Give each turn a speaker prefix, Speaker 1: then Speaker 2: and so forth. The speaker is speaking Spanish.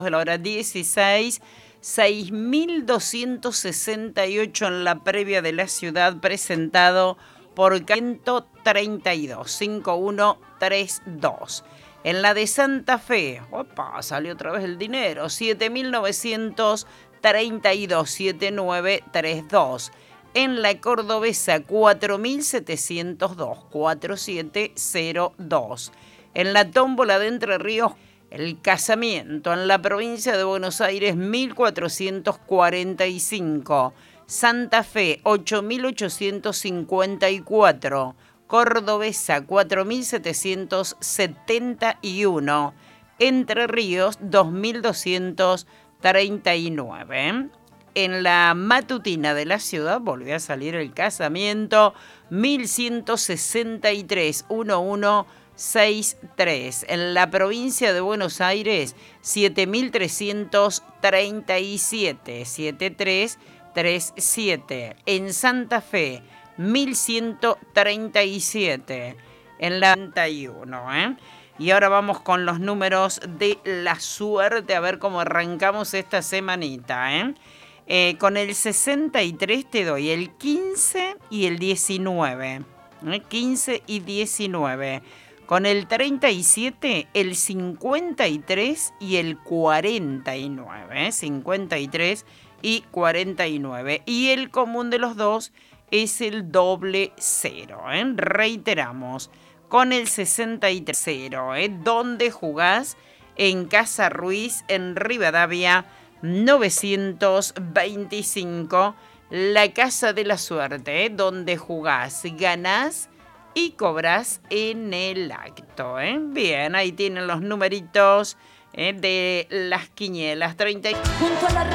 Speaker 1: de la hora 16, 6.268 en la previa de la ciudad, presentado por 132, 5132. En la de Santa Fe, opa, salió otra vez el dinero, 7.932, 7932. En la cordobesa, 4.702, 4702. En la tómbola de Entre Ríos, el casamiento en la provincia de Buenos Aires, 1.445. Santa Fe, 8.854. Cordobesa, 4.771. Entre Ríos, 2.239. En la matutina de la ciudad volvió a salir el casamiento, 1.163, 1163. En la provincia de Buenos Aires, 7.337, 7337. En Santa Fe, 1.137. En la 31, Y ahora vamos con los números de la suerte, a ver cómo arrancamos esta semanita, con el 63 te doy el 15 y el 19. 15 y 19. Con el 37, el 53 y el 49. 53 y 49. Y el común de los dos es el doble cero. Reiteramos, con el 63, donde jugás en Casa Ruiz, en Rivadavia, 925, la Casa de la Suerte, donde jugás, ganás y cobrás en el acto. Bien, ahí tienen los numeritos de las quinielas. 30. Junto a la